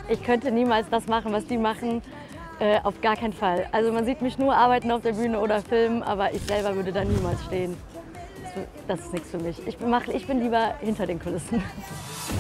Ich könnte niemals das machen, was die machen, auf gar keinen Fall. Also man sieht mich nur arbeiten auf der Bühne oder filmen, aber ich selber würde da niemals stehen. Das ist nichts für mich. Ich bin lieber hinter den Kulissen.